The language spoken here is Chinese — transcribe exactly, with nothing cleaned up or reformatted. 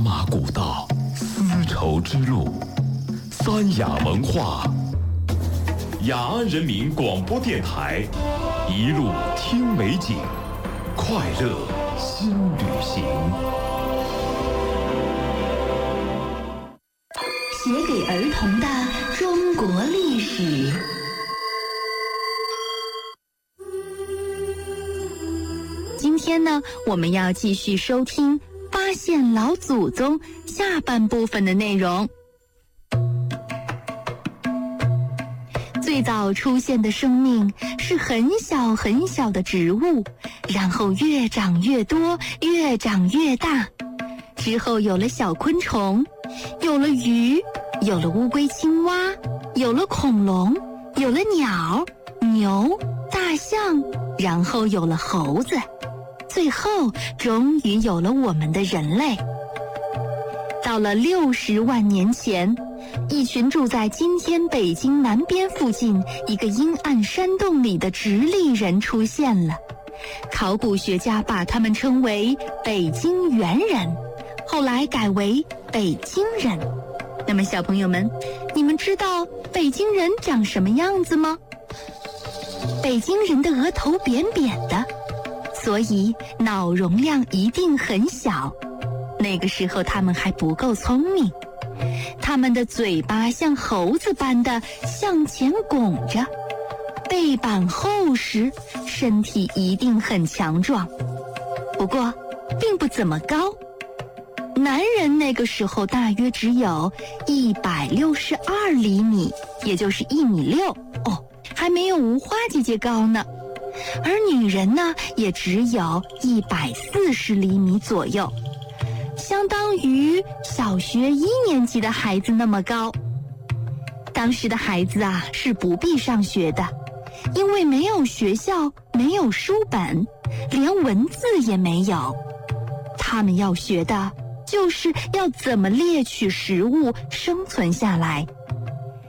马古道，丝绸之路，三雅文化，雅安人民广播电台，一路听美景，快乐新旅行。 写给儿童的中国历史。今天呢，我们要继续收听《发现老祖宗》下半部分的内容。最早出现的生命是很小很小的植物，然后越长越多，越长越大。之后有了小昆虫，有了鱼，有了乌龟、青蛙，有了恐龙，有了鸟、牛、大象，然后有了猴子。最后终于有了我们的人类。到了六十万年前，一群住在今天北京南边附近一个阴暗山洞里的直立人出现了，考古学家把他们称为北京猿人，后来改为北京人。那么小朋友们，你们知道北京人长什么样子吗？北京人的额头扁扁的，所以脑容量一定很小。那个时候他们还不够聪明，他们的嘴巴像猴子般的向前拱着，背板厚实，身体一定很强壮，不过并不怎么高。男人那个时候大约只有一百六十二厘米，也就是一米六哦，还没有无花姐姐高呢。而女人呢，也只有一百四十厘米左右，相当于小学一年级的孩子那么高。当时的孩子啊，是不必上学的，因为没有学校，没有书本，连文字也没有。他们要学的就是要怎么猎取食物，生存下来。